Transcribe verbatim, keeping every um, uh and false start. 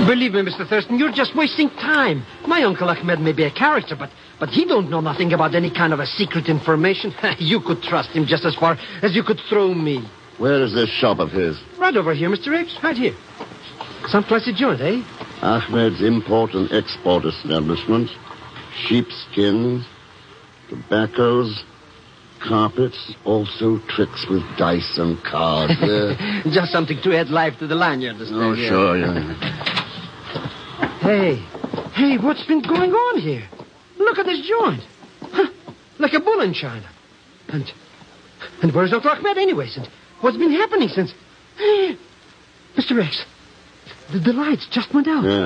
Believe me, Mister Thurston, you're just wasting time. My Uncle Ahmed may be a character, but, but he don't know nothing about any kind of a secret information. You could trust him just as far as you could throw me. Where is this shop of his? Right over here, Mister X. Right here. Some classy joint, eh? Ahmed's import and export establishment. Sheepskins, tobaccos, carpets, also tricks with dice and cards. Uh, Just something to add life to the line, you understand? oh, yeah. sure, yeah. Hey, hey, what's been going on here? Look at this joint. Huh, like a bull in China. And, and where's Uncle Ahmed anyways? And what's been happening since... Mister X, the, the lights just went out. Yeah.